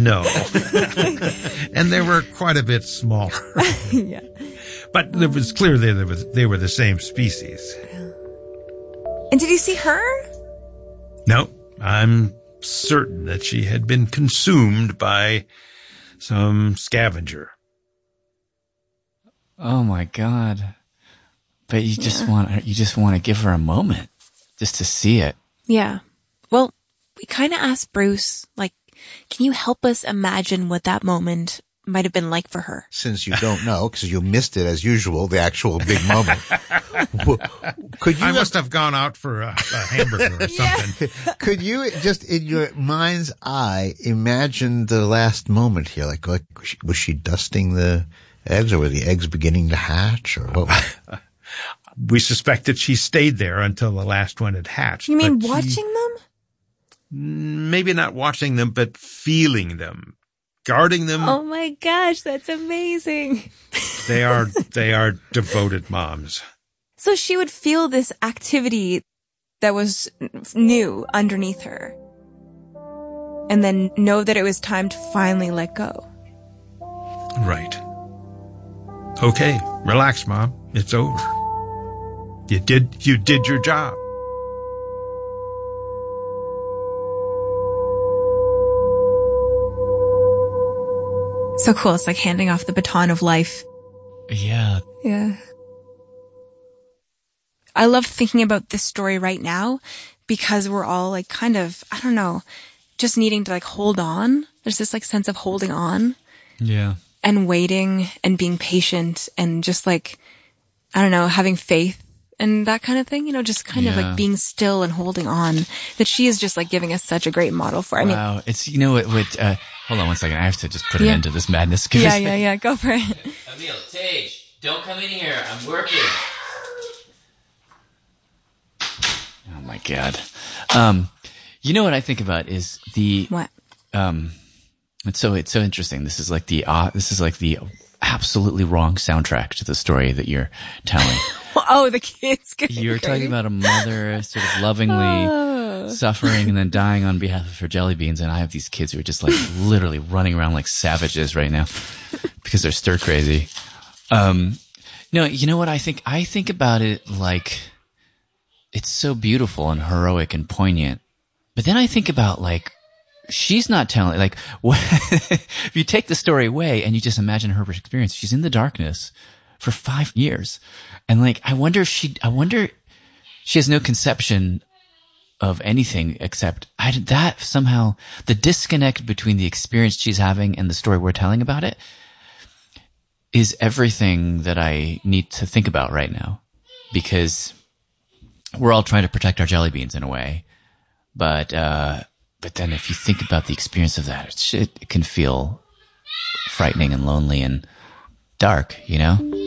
No. And they were quite a bit smaller. Yeah. But it was clear they were the same species. And did you see her? No, I'm certain that she had been consumed by some scavenger. Oh my God. But you just want to give her a moment just to see it. Yeah. Well, we kind of asked Bruce, like, can you help us imagine what that moment might have been like for her? Since you don't know, because you missed it as usual, the actual big moment. Could you? I must have gone out for a hamburger or something. Could you just, in your mind's eye, imagine the last moment here? Like was she dusting the eggs, or were the eggs beginning to hatch, or what? We suspect that she stayed there until the last one had hatched. You mean watching them? Maybe not watching them, but feeling them, guarding them. Oh my gosh, that's amazing. They are devoted moms. So she would feel this activity that was new underneath her, and then know that it was time to finally let go. Right. Okay, relax, Mom. It's over. You did your job. So cool. It's like handing off the baton of life. Yeah. Yeah. I love thinking about this story right now because we're all like kind of, I don't know, just needing to like hold on. There's this like sense of holding on. Yeah. And waiting and being patient and just like, I don't know, having faith and that kind of thing, you know, just kind of like being still and holding on, that she is just like giving us such a great model for. I mean, wow. It's, you know what, hold on one second. I have to just put an end to this madness. Yeah. Go for it. Emil, Tage, don't come in here. I'm working. Oh my God. You know what I think about is what? It's so interesting. This is like the absolutely wrong soundtrack to the story that you're telling. Oh, the kids. You're talking about a mother sort of lovingly suffering and then dying on behalf of her jelly beans, and I have these kids who are just like literally running around like savages right now because they're stir crazy. No, you know what I think? I think about it like it's so beautiful and heroic and poignant, but then I think about like, she's not telling, like, if you take the story away and you just imagine her experience, she's in the darkness for 5 years. And like, I wonder she has no conception of anything except that somehow the disconnect between the experience she's having and the story we're telling about it is everything that I need to think about right now, because we're all trying to protect our jelly beans in a way. But then if you think about the experience of that, it can feel frightening and lonely and dark, you know?